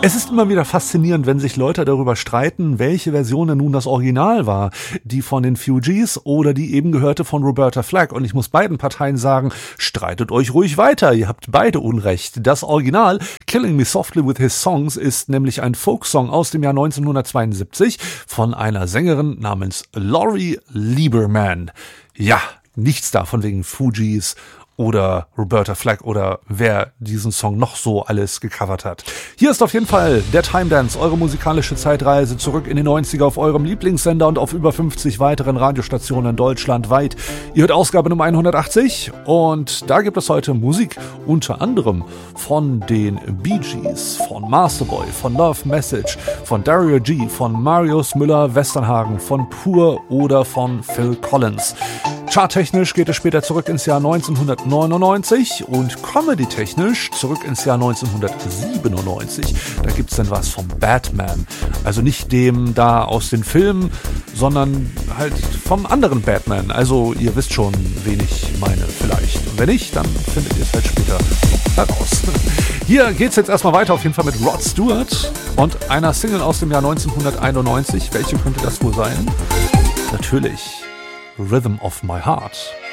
Es ist immer wieder faszinierend, wenn sich Leute darüber streiten, welche Version denn nun das Original war. Die von den Fugees oder die eben gehörte von Roberta Flack. Und ich muss beiden Parteien sagen, streitet euch ruhig weiter, ihr habt beide Unrecht. Das Original, Killing Me Softly with His Songs, ist nämlich ein Folksong aus dem Jahr 1972 von einer Sängerin namens Lori Lieberman. Ja, nichts davon wegen Fugees oder Roberta Flack oder wer diesen Song noch so alles gecovert hat. Hier ist auf jeden Fall der Time Dance, eure musikalische Zeitreise zurück in die 90er auf eurem Lieblingssender und auf über 50 weiteren Radiostationen deutschlandweit. Ihr hört Ausgabe Nummer 180 und da gibt es heute Musik unter anderem von den Bee Gees, von Masterboy, von Love Message, von Dario G, von Marius Müller-Westernhagen, von Pur oder von Phil Collins. Charttechnisch geht es später zurück ins Jahr 1999 und comedy-technisch zurück ins Jahr 1997. Da gibt's dann was vom Batman. Also nicht dem da aus den Filmen, sondern halt vom anderen Batman. Also ihr wisst schon, wen ich meine vielleicht. Und wenn nicht, dann findet ihr es halt später heraus. Hier geht's jetzt erstmal weiter, auf jeden Fall mit Rod Stewart und einer Single aus dem Jahr 1991. Welche könnte das wohl sein? Natürlich Rhythm of My Heart.